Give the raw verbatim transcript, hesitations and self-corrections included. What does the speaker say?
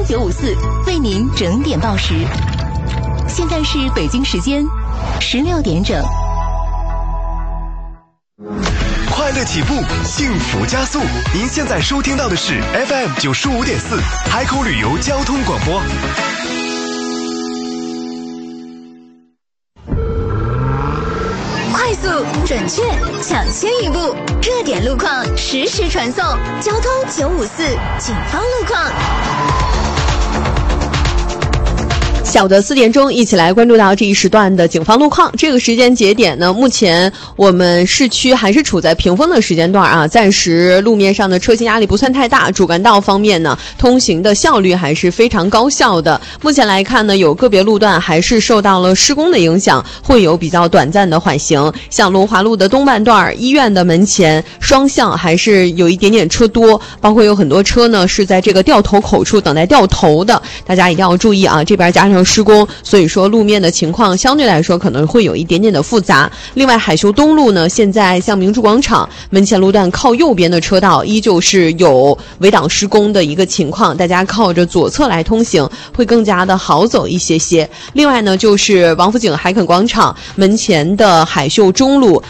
九五四为您整点报时。现在是北京时间十六点整。 快乐起步，幸福加速。您现在收听到的是 F M 九十五点四海口旅游交通广播。 快速、准确、抢先一步，热点路况实时传送。交通九五四警方路况。 小的四点钟，一起来关注到这一时段的警方路况。这个时间节点呢，目前我们市区还是处在平峰的时间段啊，暂时路面上的车型压力不算太大，主干道方面呢，通行的效率还是非常高效的。目前来看呢，有个别路段还是受到了施工的影响，会有比较短暂的缓行。像龙华路的东半段，医院的门前双向还是有一点点车多，包括有很多车呢是在这个掉头口处等待掉头的，大家一定要注意啊，这边加上施工，所以说路面的情况相对来说可能会有一点点的复杂。另外海秀东路呢，现在像明珠广场门前路段靠右边的车道依旧是有围挡施工的一个情况，大家靠着左侧来通行会更加的好走一些些。另外呢，就是王府井海肯广场门前的海秀中路